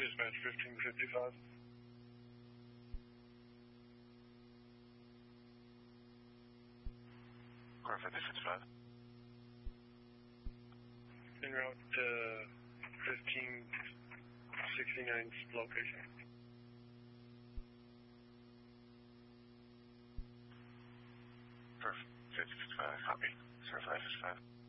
Dispatch 1555. Car 1555. En route to 1569's location. Perfect. 1555, copy. 0555.